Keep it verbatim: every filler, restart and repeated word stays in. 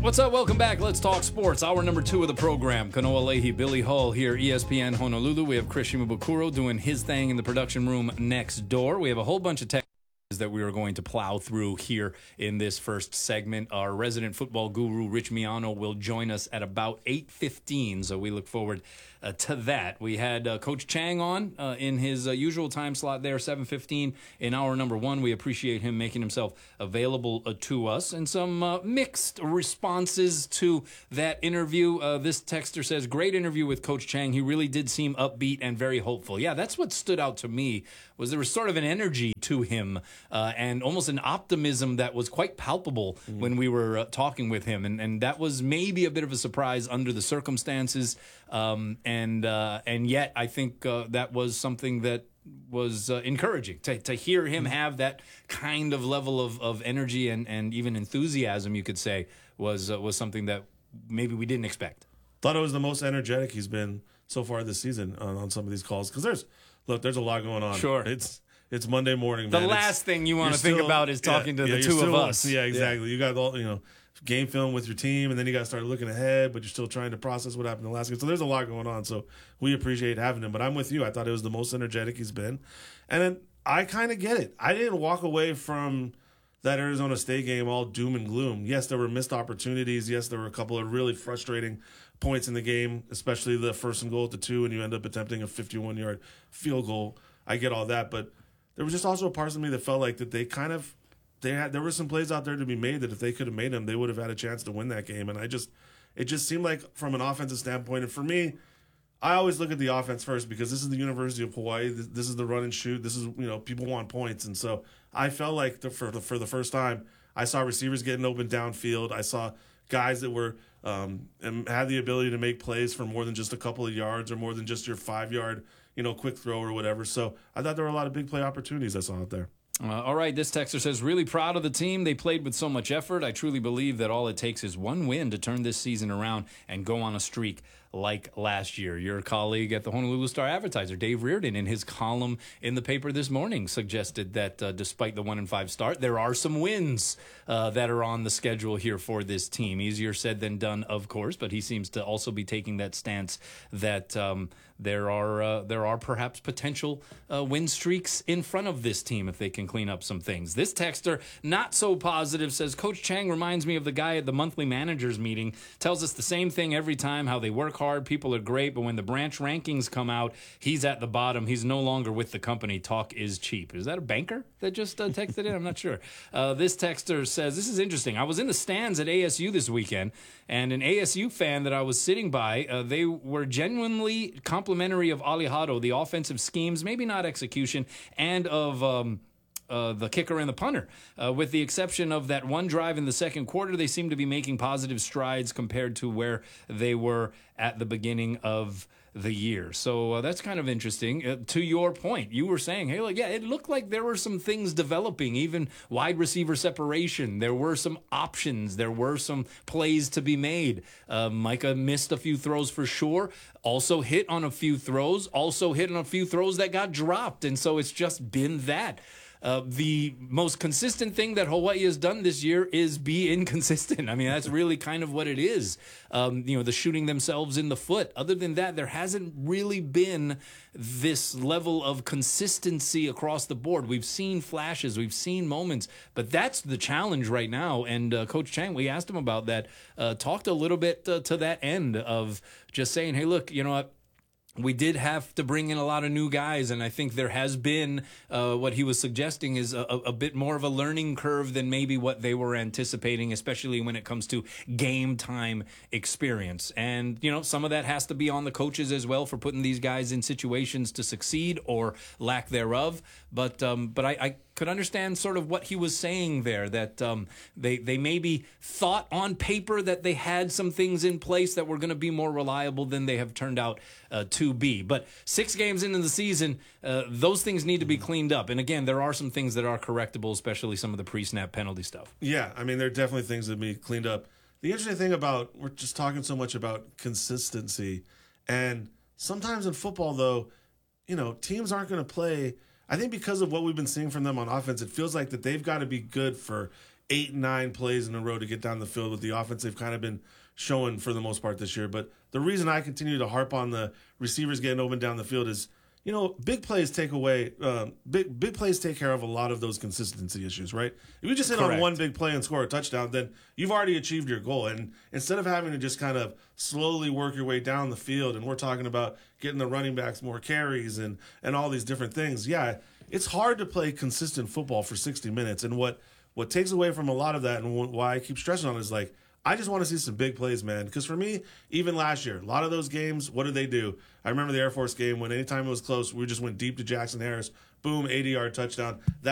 What's up? Welcome back. Let's talk sports. Hour number two of the program. Kanoa Leahy, Billy Hull here, E S P N Honolulu. We have Chris Shimabukuro doing his thing in the production room next door. We have a whole bunch of tech that we are going to plow through here in this first segment. Our resident football guru, Rich Miano, will join us at about eight fifteen, so we look forward uh, to that. We had uh, Coach Chang on uh, in his uh, usual time slot there, seven fifteen in hour number one. We appreciate him making himself available uh, to us, and some uh, mixed responses to that interview. Uh, this texter says, great interview with Coach Chang. He really did seem upbeat and very hopeful. Yeah, that's what stood out to me, was there was sort of an energy to him uh, and almost an optimism that was quite palpable mm-hmm. when we were uh, talking with him. And, and that was maybe a bit of a surprise under the circumstances. Um, and uh, and yet I think uh, that was something that was uh, encouraging to, to hear him mm-hmm. have that kind of level of, of energy and, and even enthusiasm, you could say, was uh, was something that maybe we didn't expect. Thought it was the most energetic he's been so far this season on, on some of these calls. Because there's, look, there's a lot going on. Sure. It's It's Monday morning, the man. The last it's, thing you want to think still, about is talking yeah, to yeah, the two still, of us. Yeah, exactly. Yeah. You got all, you know, game film with your team, and then you got to start looking ahead, but you're still trying to process what happened in the last game. So there's a lot going on. So we appreciate having him. But I'm with you. I thought it was the most energetic he's been. And then I kind of get it. I didn't walk away from that Arizona State game all doom and gloom. Yes, there were missed opportunities. Yes, there were a couple of really frustrating points in the game, especially the first and goal at the two, and you end up attempting a fifty-one-yard field goal. I get all that, but there was just also a part of me that felt like that they kind of they had there were some plays out there to be made that if they could have made them, they would have had a chance to win that game. And I just it just seemed like from an offensive standpoint, and for me, I always look at the offense first because this is the University of Hawaii. This, this is the run and shoot. This is, you know, people want points, and so I felt like the, for the, for the first time, I saw receivers getting open downfield. I saw guys that were um, and had the ability to make plays for more than just a couple of yards or more than just your five yard, you know, quick throw or whatever. So I thought there were a lot of big play opportunities I saw out there. Uh, all right, this texter says, really proud of the team. They played with so much effort. I truly believe that all it takes is one win to turn this season around and go on a streak like last year. Your colleague at the Honolulu Star-Advertiser, Dave Reardon, in his column in the paper this morning, suggested that uh, despite the one and five start, there are some wins uh, that are on the schedule here for this team. Easier said than done, of course, but he seems to also be taking that stance that um, there are uh, there are perhaps potential uh, win streaks in front of this team if they can clean up some things. This texter, not so positive, says, Coach Chang reminds me of the guy at the monthly managers meeting, tells us the same thing every time, how they work hard, people are great, but when the branch rankings come out, he's at the bottom. He's no longer with the company. Talk is cheap. Is that a banker that just uh, texted in? I'm not sure. Uh, this texter says, this is interesting. I was in the stands at A S U this weekend, and an A S U fan that I was sitting by, uh, they were genuinely complimentary of Alejado, the offensive schemes, maybe not execution, and of um, uh, the kicker and the punter. Uh, with the exception of that one drive in the second quarter, they seem to be making positive strides compared to where they were at the beginning of the year. So uh, that's kind of interesting. Uh, to your point, you were saying, hey, look, yeah, it looked like there were some things developing, even wide receiver separation. There were some options. There were some plays to be made. Uh, Micah missed a few throws for sure. Also hit on a few throws. Also hit on a few throws that got dropped. And so it's just been that. Uh, the most consistent thing that Hawaii has done this year is be inconsistent. I mean, that's really kind of what it is. Um, you know, the shooting themselves in the foot. Other than that, there hasn't really been this level of consistency across the board. We've seen flashes, we've seen moments, but that's the challenge right now. And uh, Coach Chang, we asked him about that, uh, talked a little bit uh, to that end of just saying, hey, look, you know what? We did have to bring in a lot of new guys, and I think there has been uh, what he was suggesting is a, a bit more of a learning curve than maybe what they were anticipating, especially when it comes to game time experience. And, you know, some of that has to be on the coaches as well for putting these guys in situations to succeed or lack thereof. But um, but I, I could understand sort of what he was saying there, that um, they, they maybe thought on paper that they had some things in place that were going to be more reliable than they have turned out uh, to be. But six games into the season, uh, those things need to be cleaned up. And again, there are some things that are correctable, especially some of the pre-snap penalty stuff. Yeah, I mean, there are definitely things that need to be cleaned up. The interesting thing about, we're just talking so much about consistency, and sometimes in football, though, you know, teams aren't going to play. I think because of what we've been seeing from them on offense, it feels like that they've got to be good for eight, nine plays in a row to get down the field with the offense they've kind of been showing for the most part this year. But the reason I continue to harp on the receivers getting open down the field is, you know, big plays take away, uh, big big plays take care of a lot of those consistency issues, right? If you just hit Correct. on one big play and score a touchdown, then you've already achieved your goal. And instead of having to just kind of slowly work your way down the field, and we're talking about getting the running backs more carries and, and all these different things, yeah, it's hard to play consistent football for sixty minutes. And what, what takes away from a lot of that, and why I keep stressing on it, is like, I just want to see some big plays, man. Because for me, even last year, a lot of those games, what did they do? I remember the Air Force game when anytime it was close, we just went deep to Jackson Harris. Boom, eighty-yard touchdown. That